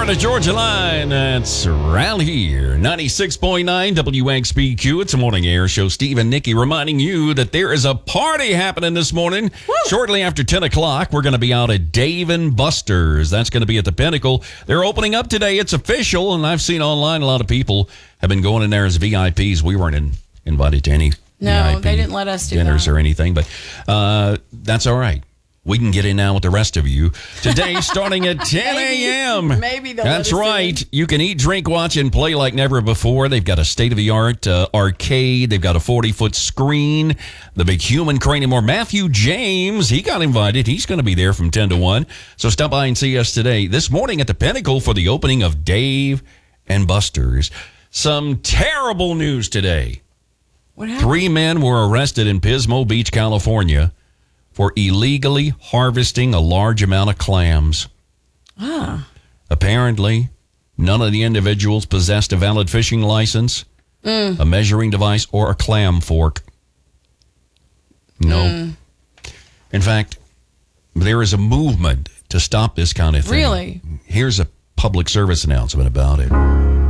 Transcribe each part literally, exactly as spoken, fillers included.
Florida Georgia Line. That's around here. ninety-six point nine W X B Q. It's a morning air show. Steve and Nikki reminding you that there is a party happening this morning. Woo! Shortly after ten o'clock, we're going to be out at Dave and Buster's. That's going to be at the Pinnacle. They're opening up today. It's official, and I've seen online a lot of people have been going in there as V I Ps. We weren't in, invited to any No, V I P they didn't let us do dinners that. or anything, but uh, that's all right. We can get in now with the rest of you. Today, starting at ten a.m. Maybe, maybe they'll That's let us right. in. You can eat, drink, watch, and play like never before. They've got a state-of-the-art uh, arcade. They've got a forty-foot screen. The big human crane and more. Matthew James, he got invited. He's going to be there from ten to one. So stop by and see us today. This morning at the Pinnacle for the opening of Dave and Buster's. Some terrible news today. What happened? Three men were arrested in Pismo Beach, California, for illegally harvesting a large amount of clams. Ah. Apparently, none of the individuals possessed a valid fishing license, mm. a measuring device, or a clam fork. No. Mm. In fact, there is a movement to stop this kind of thing. Really? Here's a public service announcement about it.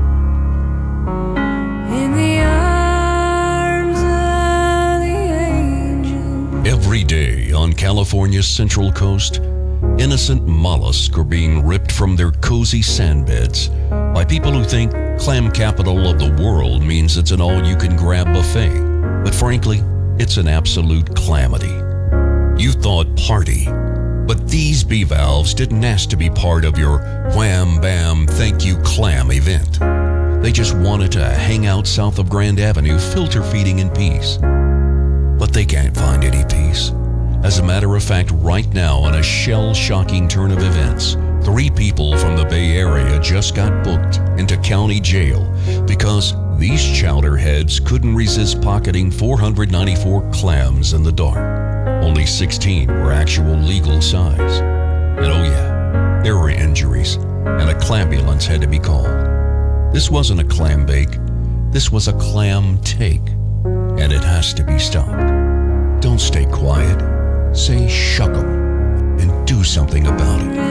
In the arms of the angel. Every day on California's Central Coast, innocent mollusks are being ripped from their cozy sand beds by people who think clam capital of the world means it's an all-you-can-grab buffet. But frankly, it's an absolute calamity. You thought party, but these bivalves didn't ask to be part of your wham bam thank you clam event. They just wanted to hang out south of Grand Avenue, filter feeding in peace. But they can't find any peace. As a matter of fact, right now, on a shell-shocking turn of events, three people from the Bay Area just got booked into county jail because these chowderheads couldn't resist pocketing four hundred ninety-four clams in the dark. Only sixteen were actual legal size. And oh yeah, there were injuries, and a clambulance had to be called. This wasn't a clam bake. This was a clam take, and it has to be stopped. Don't stay quiet. Say shuck 'em and do something about it.